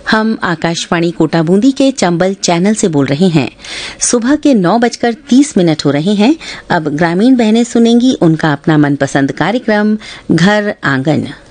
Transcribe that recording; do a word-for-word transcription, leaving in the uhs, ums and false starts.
हम आकाशवाणी कोटा बूंदी के चंबल चैनल से बोल रहे हैं। सुबह के नौ बजकर तीस मिनट हो रहे हैं। अब ग्रामीण बहनें सुनेंगी उनका अपना मनपसंद कार्यक्रम घर आंगन।